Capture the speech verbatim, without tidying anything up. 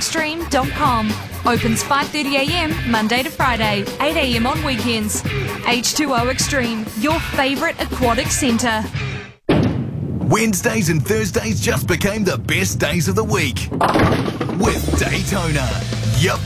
extreme dot com. Opens five thirty a m Monday to Friday, eight a m on weekends. H two O Extreme, your favourite aquatic centre. Wednesdays and Thursdays just became the best days of the week with Daytona. Yup.